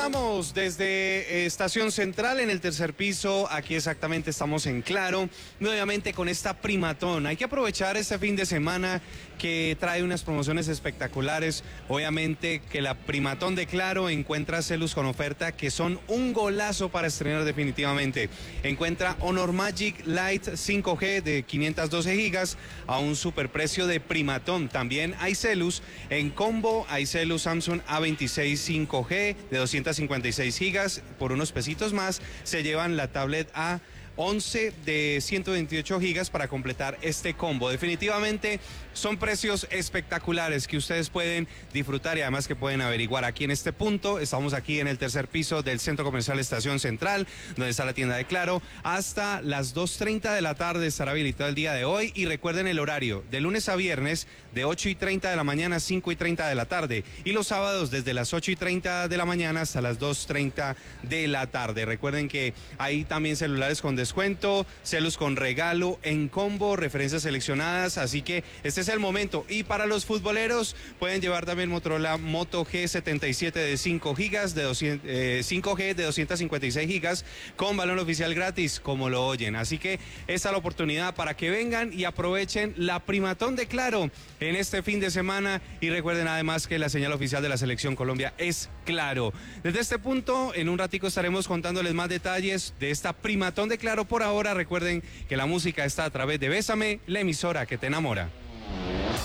Estamos desde Estación Central en el tercer piso, aquí exactamente estamos en Claro, nuevamente con esta primatón. Hay que aprovechar este fin de semana que trae unas promociones espectaculares. Obviamente que la primatón de Claro encuentra celus con oferta que son un golazo para estrenar definitivamente. Encuentra Honor Magic Lite 5G de 512 gigas a un superprecio de primatón. También hay celus en combo, hay celus Samsung A26 5G de 256 gigas, por unos pesitos más se llevan la tablet A11 de 128 gigas para completar este combo. Definitivamente son precios espectaculares que ustedes pueden disfrutar y además que pueden averiguar aquí en este punto. Estamos aquí en el tercer piso del Centro Comercial Estación Central, donde está la tienda de Claro. Hasta las 2:30 de la tarde estará habilitado el día de hoy y recuerden el horario de lunes a viernes de 8:30 de la mañana a 5:30 de la tarde y los sábados desde las 8:30 de la mañana hasta las 2:30 de la tarde. Recuerden que hay también celulares con descuento, celus con regalo en combo, referencias seleccionadas, así que este es el momento. Y para los futboleros pueden llevar también Motorola Moto G77 de 5 gigas, 5G de 256 gigas con balón oficial gratis, como lo oyen. Así que esta es la oportunidad para que vengan y aprovechen la primatón de Claro en este fin de semana y recuerden además que la señal oficial de la Selección Colombia es Claro. Desde este punto, en un ratico estaremos contándoles más detalles de esta primatón de Claro. Por ahora recuerden que la música está a través de Bésame, la emisora que te enamora.